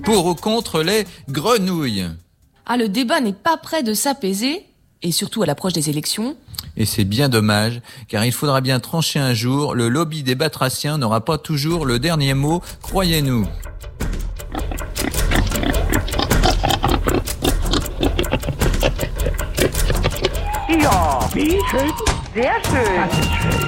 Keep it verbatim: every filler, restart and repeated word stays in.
Pour ou contre les grenouilles? Ah, le débat n'est pas près de s'apaiser, et surtout à l'approche des élections. Et c'est bien dommage, car il faudra bien trancher un jour, le lobby des batraciens n'aura pas toujours le dernier mot, croyez-nous. Ja, wie schön. Sehr schön. Das ist schön.